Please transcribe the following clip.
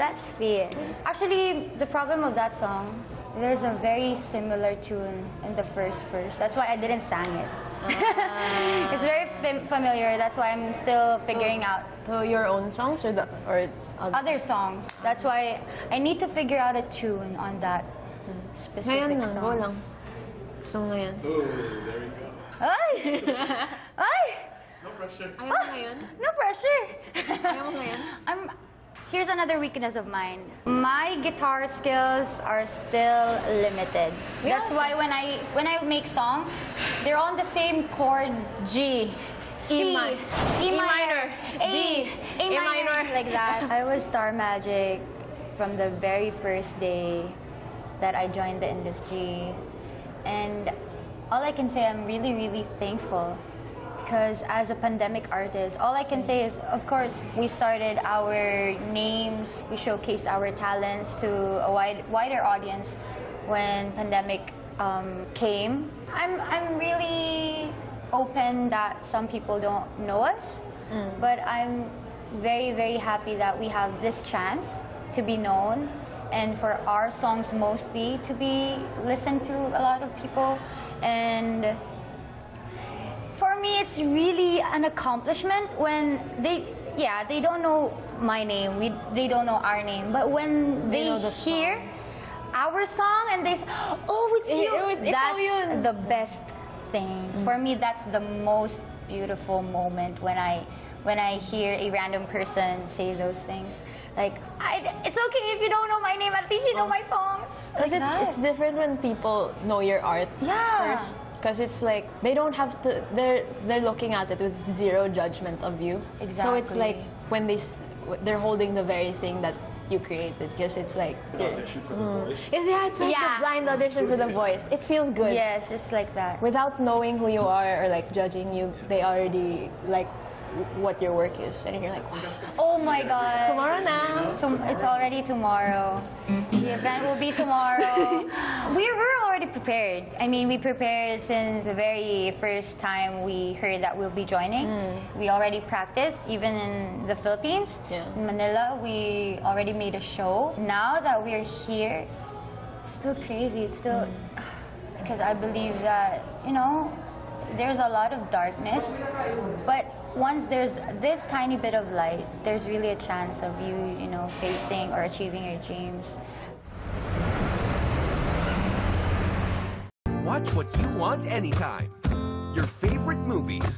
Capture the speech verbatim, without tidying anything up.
Let's see. Actually, the problem of that song, there's a very similar tune in the first verse. That's why I didn't sing it. Uh. It's very fam familiar. That's why I'm still figuring so, out. So your own songs or the or other, other songs. That's why I need to figure out a tune on that specific ngayon song. Go lang. Gusto mo ngayon? Oh, there we go. Ay! Ay! No pressure. Ayaw mo ngayon? No pressure. Ayaw mo ngayon? I'm. Here's another weakness of mine. My guitar skills are still limited. That's why when I when I make songs, they're on the same chord. G, C, E, mi E E minor, minor, A, D, A A minor, minor. like that. I was Star Magic from the very first day that I joined the industry, and all I can say, I'm really, really thankful. Because as a pandemic artist, all I can say is, of course, we started our names, we showcased our talents to a wide, wider audience when pandemic um, came. I'm, I'm really open that some people don't know us, mm. but I'm very, very happy that we have this chance to be known and for our songs mostly to be listened to a lot of people. And for me, it's really an accomplishment when they, yeah, they don't know my name, we, they don't know our name, but when they, they know the hear song. our song and they say, oh, it's you, it, it, that's yun. the best thing. Mm. For me, that's the most beautiful moment when I, when I hear a random person say those things. Like, I, it's okay if you don't know my name, at least you know my songs. Like it, it's different when people know your art yeah. first. Because it's like, they don't have to, they're, they're looking at it with zero judgment of you. Exactly. So it's like, when they, they're holding the very thing that you created, because it's like... Audition for the voice. It's, yeah, it's like yeah. a blind audition for the voice. It feels good. Yes, it's like that. Without knowing who you are or like judging you, they already like what your work is. And you're like, wow. Oh my God. Tomorrow now. Tom it's already tomorrow. The event will be tomorrow. we were already prepared. I mean, we prepared since the very first time we heard that we'll be joining. Mm. We already practiced, even in the Philippines. Yeah. In Manila, we already made a show. Now that we're here, it's still crazy. It's still... Mm. Because I believe that, you know, there's a lot of darkness, but once there's this tiny bit of light, there's really a chance of you, you know, facing or achieving your dreams. Watch what you want anytime. Your favorite movies.